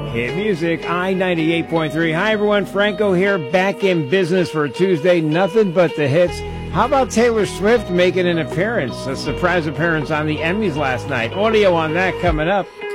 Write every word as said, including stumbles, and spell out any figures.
Hit music, I ninety-eight point three. Hi, everyone. Franco here, back in business for Tuesday. Nothing but the hits. How about Taylor Swift making an appearance, a surprise appearance on the Emmys last night? Audio on that coming up.